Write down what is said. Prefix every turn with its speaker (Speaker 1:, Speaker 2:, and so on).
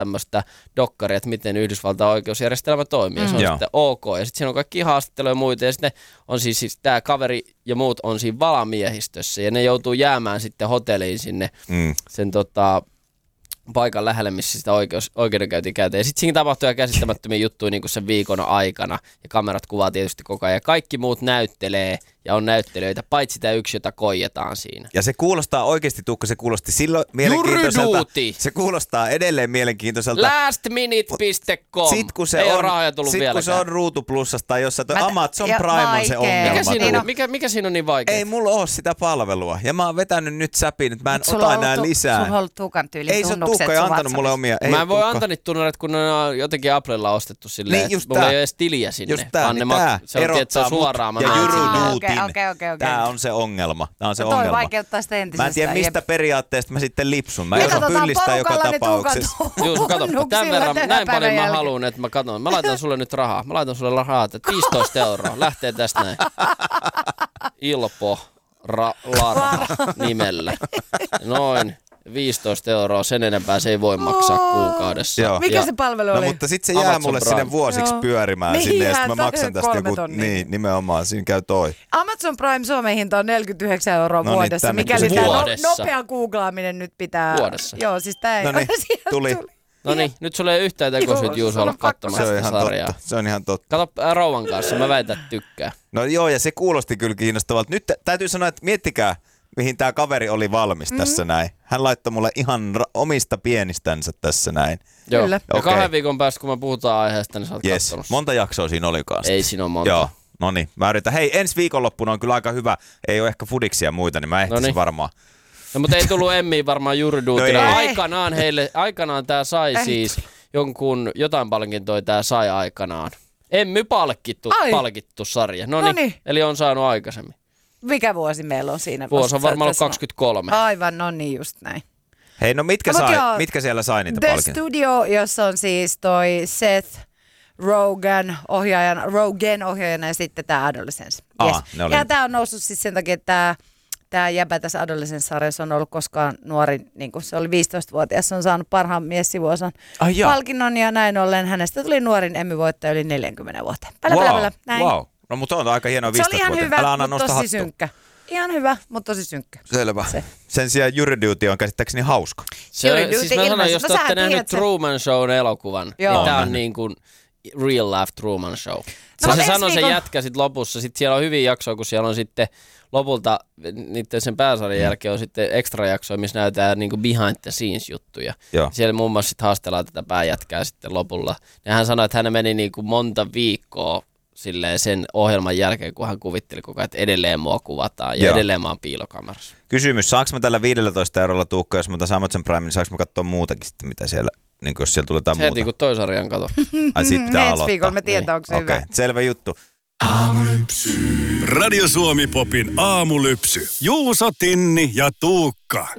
Speaker 1: tämmöistä dokkaria, että miten Yhdysvaltain oikeusjärjestelmä toimii. Se on sitten ok. Ja sitten siinä on kaikki haastatteluja ja muita. Ja sitten on siis tämä kaveri ja muut on siinä valamiehistössä. Ja ne joutuu jäämään sitten hotelliin sinne sen paikan lähelle, missä sitä oikeudenkäyntiä käytetään. Ja sitten siinä tapahtuu jo käsittämättömiä juttuja niin kuin sen viikon aikana. Ja kamerat kuvaa tietysti koko ajan. Ja kaikki muut näyttelee ja on näyttelijöitä, paitsi tämä yksi, jota koijetaan siinä.
Speaker 2: Ja se kuulostaa oikeasti, Tuukka, se kuulosti silloin mielenkiintoiselta.
Speaker 1: Juriduuti.
Speaker 2: Se kuulostaa edelleen mielenkiintoiselta.
Speaker 1: Lastminute.com.
Speaker 2: Sit kun se
Speaker 1: ei
Speaker 2: on,
Speaker 1: ole rahoja tullut vieläkään.
Speaker 2: Kun se on Ruutu Plusasta tai jossain, Amazon Prime on se ongelma.
Speaker 1: Mikä siinä on niin vaikea?
Speaker 2: Ei mulla ole sitä palvelua. Ja mä oon vetänyt nyt säpiin, että mä en ota enää lisää.
Speaker 3: Sulla on ollut Tuukan tyylin
Speaker 2: ei
Speaker 3: tunnukset.
Speaker 2: Ei se Tuukka antanut mulle omia.
Speaker 1: Mä en voi antaa niitä tunnureita, kun ne on jotenkin Applella ostettu silleen,
Speaker 2: niin,
Speaker 1: että mulla ei ole edes tiliä sinne.
Speaker 2: Just tää,
Speaker 1: se on tietysti suoraan.
Speaker 2: Ja Juruduutin.
Speaker 3: Okei.
Speaker 2: Tää on se ongelma. Tää on se
Speaker 3: toi
Speaker 2: ongelma.
Speaker 3: vaikeuttaa sitä entisestään.
Speaker 2: Mä en tiedä, mistä periaatteesta mä sitten lipsun. Mä en osaa pyllistää joka tapauksessa.
Speaker 1: Just, kato, tämän verran, näin paljon mä haluun, että mä katon. Mä laitan sulle nyt rahaa. Mä laitan sulle rahaa, että 15 €. Lähtee tästä näin. Ilpo Larha nimellä. Noin 15 €, sen enempää se ei voi maksaa kuukaudessa.
Speaker 3: Joo. Mikä se palvelu oli?
Speaker 2: No mutta sit se jää mulle sinne vuosiksi pyörimään sinne ja sit mä maksan tästä joku, niin nimenomaan, siinä käy toi.
Speaker 3: Amazon Prime Suomen hinta on 49 € vuodessa, mikäli tämä nopea googlaaminen nyt pitää.
Speaker 1: Vuodessa.
Speaker 3: Joo, siis tää ei.
Speaker 2: Tuli.
Speaker 1: No niin, nyt sulle ei yhtään tekosyt Juuso olla katsomaan sitä sarjaa.
Speaker 2: Se on ihan totta.
Speaker 1: Kato rouvan kanssa, mä väitän, että tykkää.
Speaker 2: No joo, ja se kuulosti kyllä kiinnostavalta. Nyt täytyy sanoa, että miettikää, mihin tämä kaveri oli valmis tässä näin. Hän laittoi mulle ihan omista pienistänsä tässä näin.
Speaker 1: Joo, ja 2 viikon päästä, kun me puhutaan aiheesta, niin sä oot kattonut.
Speaker 2: Monta jaksoa siinä olikaan?
Speaker 1: Ei siinä ole monta.
Speaker 2: Joo, no niin, mä yritän. Hei, ensi viikonloppuna on kyllä aika hyvä. Ei ole ehkä fudiksia ja muita, niin mä ehtisin varmaan.
Speaker 1: No mutta ei tullut Emmiin varmaan Juriduutilla. Aikanaan tää sai siis jotain palkintoa tää sai aikanaan. Emmy palkittu sarja. Noniin. Eli on saanut aikaisemmin.
Speaker 3: Mikä vuosi meillä on siinä?
Speaker 1: Vuosi on varmaan ollut 23.
Speaker 3: Aivan, no niin just näin.
Speaker 2: Hei, no mitkä siellä sai niitä palkintoja? The
Speaker 3: Studio, jossa on siis toi Seth Rogen ohjaajana ja sitten tää Adolescence. Yes. Ja tää on noussut siis sen takia, että tämä jäbä tässä Adolescence-sarjassa on ollut koskaan nuori, niin kuin se oli 15-vuotias, se on saanut parhaan miessivoosan palkinnon ja näin ollen hänestä tuli nuorin Emmy-voittaja yli 40 vuoteen.
Speaker 2: Wow. No mutta on aika hienoa 15 vuotta.
Speaker 3: Se oli ihan hyvä, mutta tosi synkkä. Ihan hyvä, mutta tosi synkkä.
Speaker 2: Selvä. Sen sijaan Jury on käsittääkseni hauska.
Speaker 1: Siis mä sanon, jos te olette nähnyt Truman Shown elokuvan, niin tämä on niin kuin real life Truman Show. Se sanoo se jätkä sitten lopussa. Sitten siellä on hyviä jaksoja, kun siellä on sitten lopulta niiden sen pääsarjan jälkeen on sitten extra jaksoja, missä näytetään niin kuin behind the scenes juttuja. Siellä muun muassa sitten haastellaan tätä pääjätkää sitten lopulla. Ja hän sanoi, että hän meni niin kuin monta viikkoa silleen sen ohjelman jälkeen, kun hän kuvitteli koko ajan, että edelleen mua kuvataan ja edelleen mä oon piilokamerassa.
Speaker 2: Kysymys, saanko mä tällä 15 € Tuukka, jos mä otan Amazon Prime, niin saanko mä katsoa muutakin sitten, mitä siellä, niin jos siellä tulee jotain muuta?
Speaker 1: Heti kun toi sarjan kato.
Speaker 2: Ai siitä pitää aloittaa.
Speaker 3: Viikolla me tietää, onko se hyvä.
Speaker 2: Okei, selvä juttu.
Speaker 4: Radio Suomi Popin aamulypsy. Juuso, Tinni ja Tuukka.